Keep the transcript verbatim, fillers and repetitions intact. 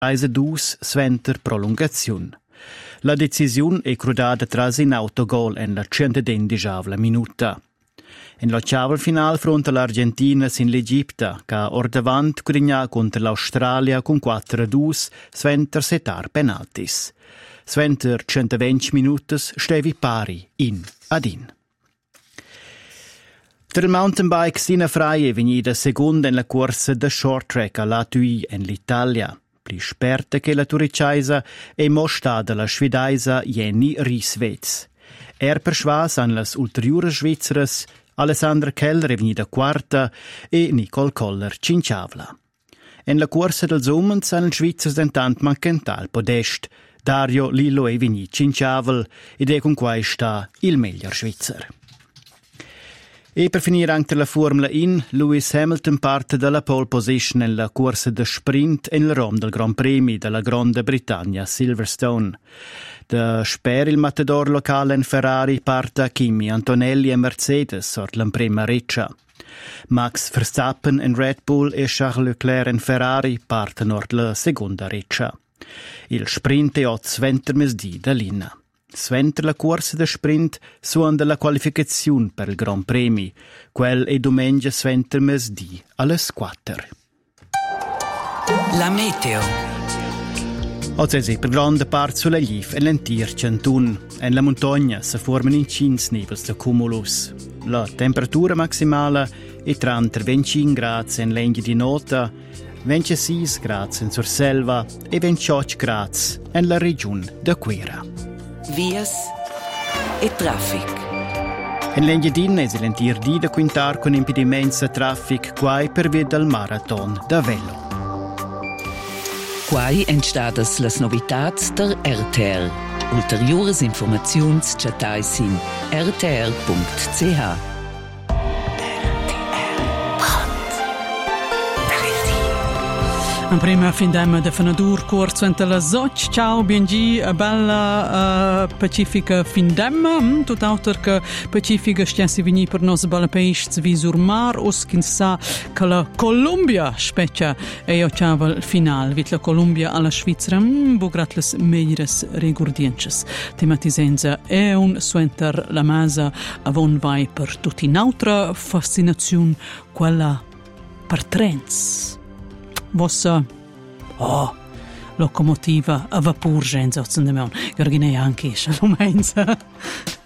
Reise dus sventer prolungaziun. La decisiun è crudata tras in autogol en la centodendicesima minuta. En la chavel final fronte all'Argentina sin l'Egipta, ca ordavant cudigna contro l'Australia con quattro a due sventer setar penaltis. Sventer centoventi minutas stevi pari in ad in. Der mountain bike Sina Frei è venuta seconda in la corsa da short track alla Tui in l'Italia. Pli sperta che la turiciaisa è mostrata la svidaisa Jenny Rieswitz. Er persuas an las ulteriores svizzeres Alessandra Keller è venuta quarta e Nicole Koller cinciavla. In la corsa dels umens han il Schweizers dentant mancanta al podest. Dario Lillo è venuto cinciavel ed è con quai sta il miglior svizzer. E per finire anche la Formula uno, Lewis Hamilton parte dalla pole position nella corsa da sprint in il rom del Gran Premi della Grande Britannia Silverstone. Da sper il matador locale in Ferrari parte Kimi Antonelli e Mercedes sort la prima reccia. Max Verstappen in Red Bull e Charles Leclerc in Ferrari partono la seconda reccia. Il sprint è ot sventer mesdì da Lina. Sventer la corsa da sprint suonda la qualificazione per il Gran Premi. Quel è domenica sventer mesdì alle quattro. La meteo. Oggi è per grande parte sulla Glif e l'Entir Cantun. In la montagna si formano in cinsnevels da cumulus. La temperatura maximale è tra venticinque gradi in legno di nota, ventisei gradi in Surselva e ventotto gradi nella regione da Quera. Vias e traffic. In l'Engadin è l'entir di da quintar con impedimenti a traffic quai per via del marathon da Velo. Quai entstadas las novitats der R T R. Ulteriores informaziuns chatais in r t r punct c h. Un prima findem de Fenadur corso entre la Zoc. Ciao, biengi, a bella uh, pacifica findem. Tot autor che pacifica stiasi vini per nos bella país visur mar, os kin sa che la Colombia speccia e io ciao final vit la Colombia alla Svizzera. Mm, bugrat les meires regurdiences. Tematisenza è un suenter la masa avon vai per tutti un'altra fascinazione quella per trens. Vossa oh, locomotiva a vapor, gente, so zundemeon. Jorgine anche, shalom,